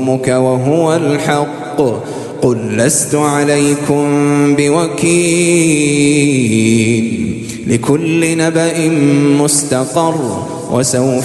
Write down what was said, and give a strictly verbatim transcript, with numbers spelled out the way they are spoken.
وهو الحق قل لست عليكم بوكيل لكل نبأ مستقر وسوف